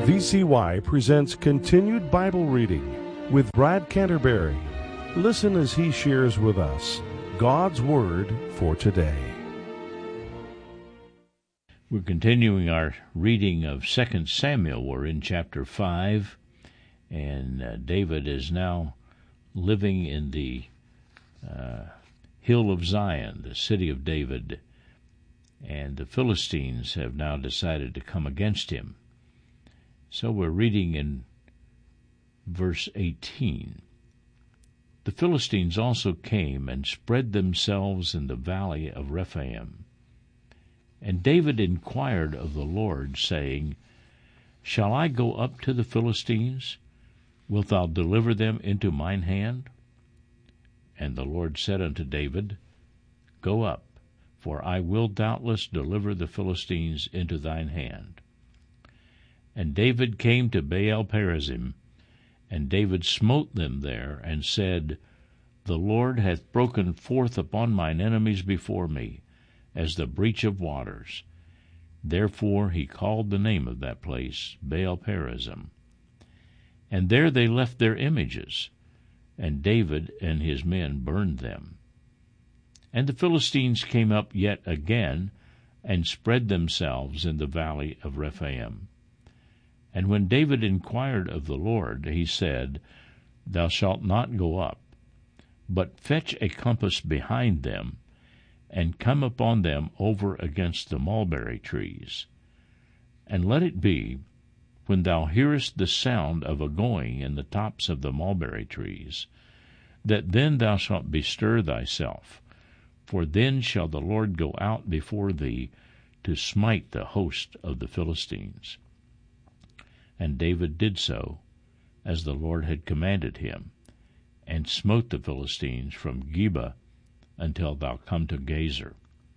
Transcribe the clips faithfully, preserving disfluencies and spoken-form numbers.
V C Y presents Continued Bible Reading with Brad Canterbury. Listen as he shares with us God's Word for today. We're continuing our reading of Second Samuel. We're in chapter five, and uh, David is now living in the uh, hill of Zion, the city of David, and the Philistines have now decided to come against him. So we're reading in verse eighteen. The Philistines also came and spread themselves in the valley of Rephaim. And David inquired of the Lord, saying, Shall I go up to the Philistines? Wilt thou deliver them into mine hand? And the Lord said unto David, Go up, for I will doubtless deliver the Philistines into thine hand. And David came to Baal-perazim, and David smote them there, and said, The Lord hath broken forth upon mine enemies before me, as the breach of waters. Therefore he called the name of that place Baal-perazim. And there they left their images, and David and his men burned them. And the Philistines came up yet again, and spread themselves in the valley of Rephaim. And when David inquired of the Lord, he said, Thou shalt not go up, but fetch a compass behind them, and come upon them over against the mulberry trees. And let it be, when thou hearest the sound of a going in the tops of the mulberry trees, that then thou shalt bestir thyself, for then shall the Lord go out before thee to smite the host of the Philistines. And David did so, as the Lord had commanded him, and smote the Philistines from Geba until thou come to Gezer.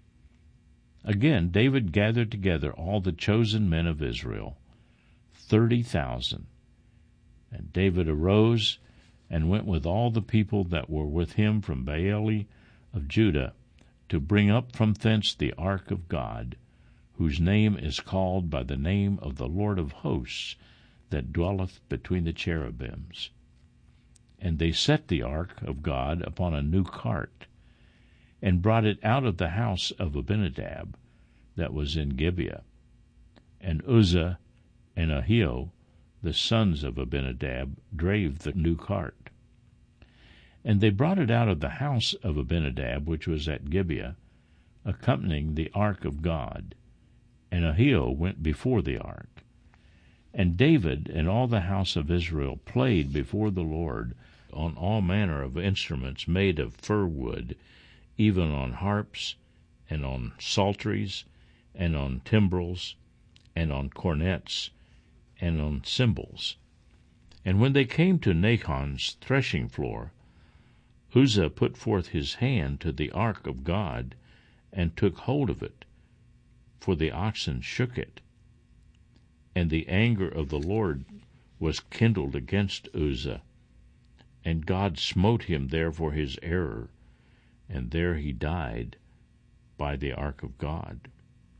Again David gathered together all the chosen men of Israel, thirty thousand. And David arose and went with all the people that were with him from Baale of Judah, to bring up from thence the ark of God, whose name is called by the name of the Lord of hosts, that dwelleth between the cherubims. And they set the ark of God upon a new cart, and brought it out of the house of Abinadab, that was in Gibeah. And Uzzah and Ahio, the sons of Abinadab, drave the new cart. And they brought it out of the house of Abinadab, which was at Gibeah, accompanying the ark of God. And Ahio went before the ark. And David and all the house of Israel played before the Lord on all manner of instruments made of fir wood, even on harps, and on psalteries, and on timbrels, and on cornets, and on cymbals. And when they came to Nachon's threshing floor, Uzzah put forth his hand to the ark of God, and took hold of it, for the oxen shook it. And the anger of the Lord was kindled against Uzzah, and God smote him there for his error, and there he died by the ark of God.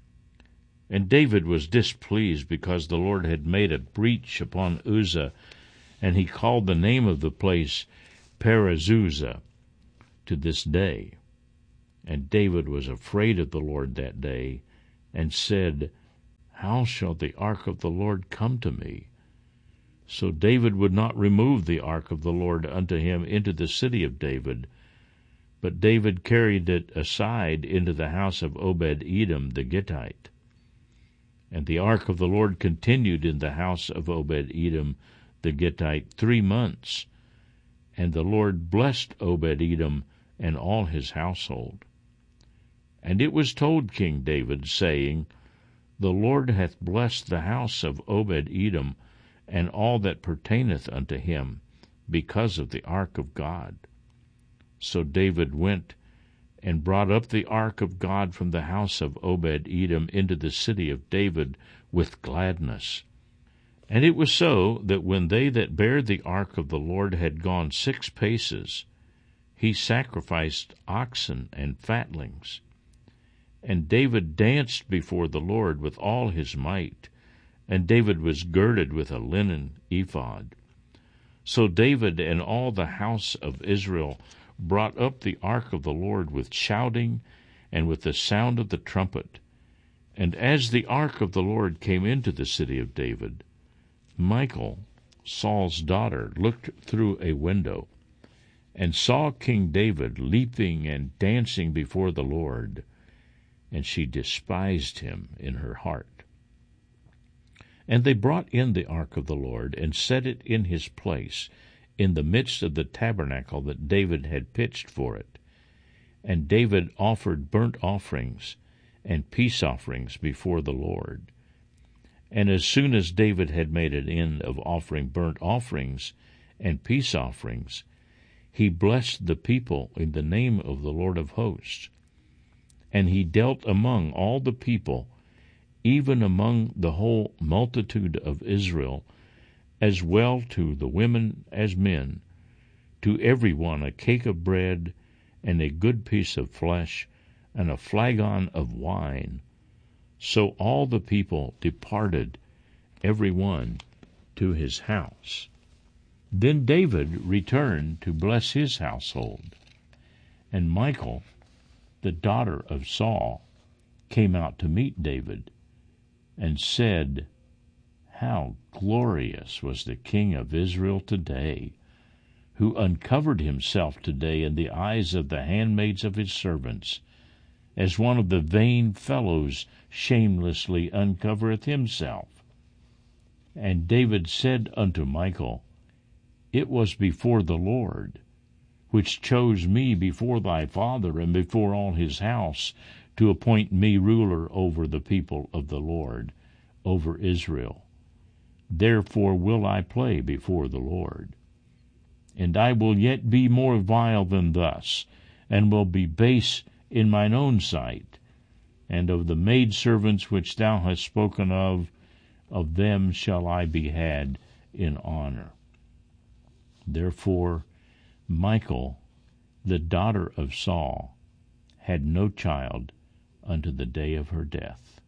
And David was displeased because the Lord had made a breach upon Uzzah, and he called the name of the place Perez-Uzzah to this day. And David was afraid of the Lord that day, and said, How shall the ark of the Lord come to me? So David would not remove the ark of the Lord unto him into the city of David, but David carried it aside into the house of Obed-Edom the Gittite. And the ark of the Lord continued in the house of Obed-Edom the Gittite three months, and the Lord blessed Obed-Edom and all his household. And it was told King David, saying, The Lord hath blessed the house of Obed-Edom, and all that pertaineth unto him, because of the ark of God. So David went and brought up the ark of God from the house of Obed-Edom into the city of David with gladness. And it was so, that when they that bare the ark of the Lord had gone six paces, he sacrificed oxen and fatlings. And David danced before the Lord with all his might, and David was girded with a linen ephod. So David and all the house of Israel brought up the ark of the Lord with shouting and with the sound of the trumpet. And as the ark of the Lord came into the city of David, Michal, Saul's daughter, looked through a window, and saw King David leaping and dancing before the Lord, and she despised him in her heart. And they brought in the ark of the Lord, and set it in his place, in the midst of the tabernacle that David had pitched for it. And David offered burnt offerings and peace offerings before the Lord. And as soon as David had made an end of offering burnt offerings and peace offerings, he blessed the people in the name of the Lord of hosts. And he dealt among all the people, even among the whole multitude of Israel, as well to the women as men, to every one a cake of bread, and a good piece of flesh, and a flagon of wine. So all the people departed, every one to his house. Then David returned to bless his household. And Michal, the daughter of Saul, came out to meet David, and said, How glorious was the king of Israel today, who uncovered himself today in the eyes of the handmaids of his servants, as one of the vain fellows shamelessly uncovereth himself. And David said unto Michal, It was before the Lord, which chose me before thy father and before all his house, to appoint me ruler over the people of the Lord, over Israel. Therefore will I play before the Lord. And I will yet be more vile than thus, and will be base in mine own sight. And of the maidservants which thou hast spoken of, of them shall I be had in honor. Therefore Michal, the daughter of Saul, had no child unto the day of her death.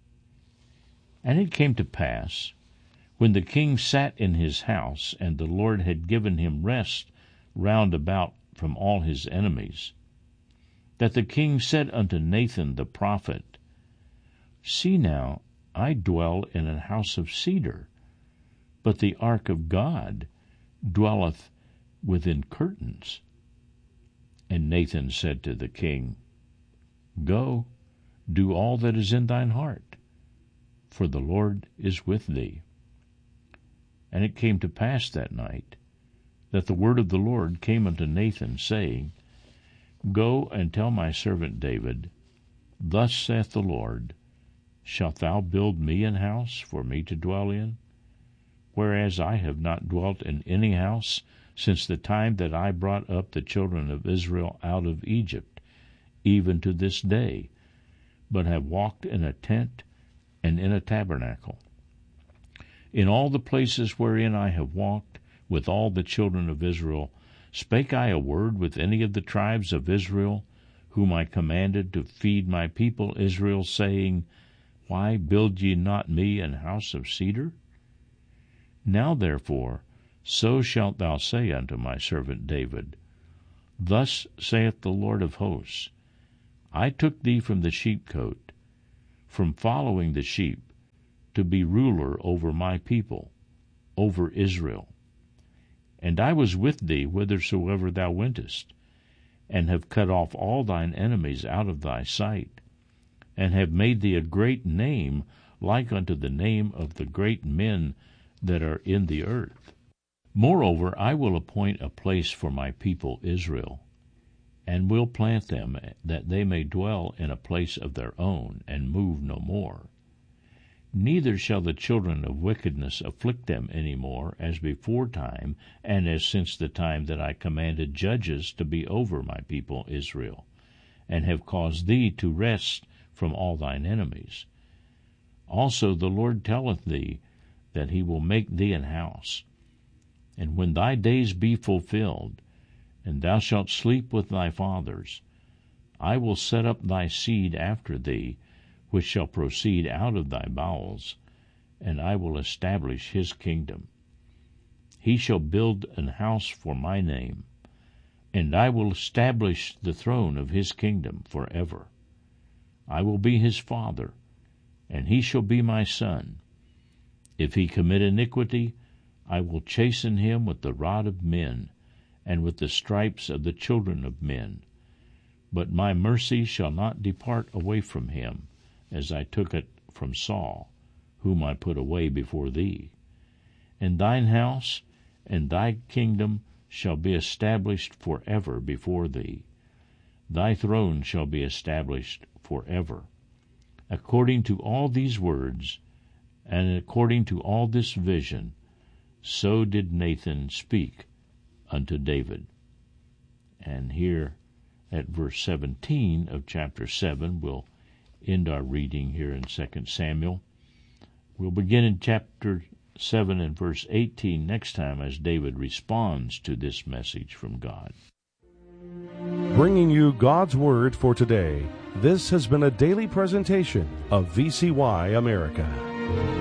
And it came to pass, when the king sat in his house, and the Lord had given him rest round about from all his enemies, that the king said unto Nathan the prophet, See now, I dwell in a house of cedar, but the ark of God dwelleth within curtains. And Nathan said to the king, Go, do all that is in thine heart, for the Lord is with thee. And it came to pass that night, that the word of the Lord came unto Nathan, saying, Go and tell my servant David, Thus saith the Lord, Shalt thou build me an house for me to dwell in? Whereas I have not dwelt in any house since the time that I brought up the children of Israel out of Egypt, even to this day, but have walked in a tent and in a tabernacle. In all the places wherein I have walked with all the children of Israel, spake I a word with any of the tribes of Israel, whom I commanded to feed my people Israel, saying, Why build ye not me an house of cedar? Now therefore, so shalt thou say unto my servant David, Thus saith the Lord of hosts, I took thee from the sheepcote, from following the sheep, to be ruler over my people, over Israel. And I was with thee whithersoever thou wentest, and have cut off all thine enemies out of thy sight, and have made thee a great name, like unto the name of the great men that are in the earth. Moreover, I will appoint a place for my people Israel, and will plant them, that they may dwell in a place of their own, and move no more. Neither shall the children of wickedness afflict them any more, as before time, and as since the time that I commanded judges to be over my people Israel, and have caused thee to rest from all thine enemies. Also the Lord telleth thee that he will make thee an house. And when thy days be fulfilled, and thou shalt sleep with thy fathers, I will set up thy seed after thee, which shall proceed out of thy bowels, and I will establish his kingdom. He shall build an house for my name, and I will establish the throne of his kingdom forever. I will be his father, and he shall be my son. If he commit iniquity, I will chasten him with the rod of men, and with the stripes of the children of men. But my mercy shall not depart away from him, as I took it from Saul, whom I put away before thee. And thine house and thy kingdom shall be established forever before thee. Thy throne shall be established forever. According to all these words, and according to all this vision, so did Nathan speak unto David. And here at verse seventeen of chapter seven, we'll end our reading here in Second Samuel. We'll begin in chapter seven and verse eighteen next time as David responds to this message from God. Bringing you God's Word for today, this has been a daily presentation of V C Y America.